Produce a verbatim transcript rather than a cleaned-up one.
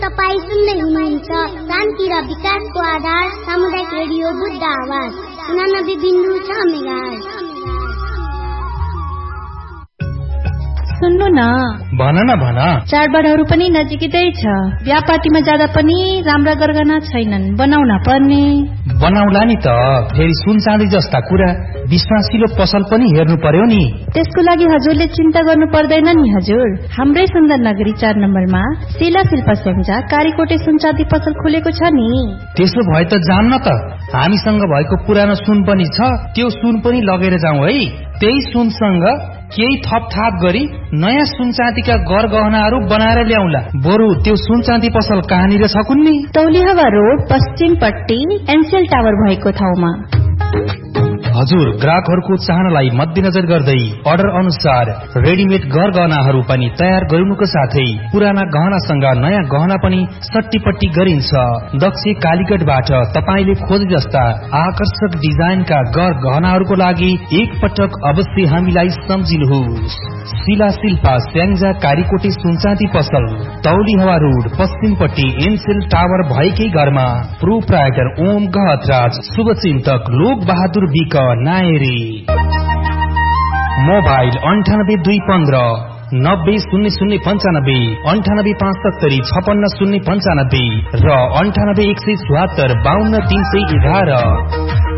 तपाईँ सुन्दै हुनुहुन्छ शान्ति र विकासको आधार सामुदायिक रेडियो बुद्ध आवाज उनानब्बे बिन्दु छ मेगाहर्ज। सुन्नु न, भन न भन। चाडबाडहरू पनि नजिकै छ, व्यापाटीमा जाँदा पनि राम्रा गरगहना छैनन्, बनाउन पर्ने। बनाउला नि त, फेरि सुन चाँदी जस्ता कुरा विश्वासिलो पसल पनि हेर्नु पर्यो नि। त्यसको लागि हजुरले चिन्ता गर्नु पर्दैन नि हजुर। हाम्रै सुन्दर नगरी चार नम्बरमा शिला शिल्पा स्याङ्जा कारीकोटे सुन चाँदी पसल खुलेको छ नि। त्यसो भए त जान्न त, हामीसँग भएको पुरानो सुन पनि छ, त्यो सुन पनि लगेर जाउँ है। त्यही सुनसँग केही थप थाप गरी नयाँ सुन चाँदीका गर गहनाहरू बनाएर ल्याउला। बरु त्यो सुन चाँदी पसल कहाँनिर छ कुन्नी? तौलिहवा रोड पश्चिमपट्टि एनसेल टावर भएको ठाउँमा। हजुर, ग्राहकहरूको चाहनालाई मध्यनजर गर्दै अर्डर अनुसार रेडिमेड गर गहनाहरू पनि तयार गरिनुको साथै पुराना गहनासँग नयाँ गहना पनि सट्टीपट्टी गरिन्छ। दक्ष कालीगढबाट तपाईँले खोजे जस्ता आकर्षक डिजाइनका गर गहनाहरूको लागि एक पटक अवश्य हामीलाई सम्झिनुहोस्। शिला शिल्पा स्याङ्जा कारीकोटे सुनचाँदी पसल, तौलिहवा रोड पश्चिमपट्टि एनसेल टावर भएकै घरमा। प्रोप्राइटर ओम गहतराज, शुभचिन्तक लोक बहादुर विक नायरी। मोबाइल अन्ठानब्बे दुई पन्ध्र नब्बे शून्य शून्य पञ्चानब्बे, अन्ठानब्बे पाँच सत्तरी छपन्न शून्य पञ्चानब्बे र अन्ठानब्बे एक सय चौहत्तर बाहन्न तीन सय एघार।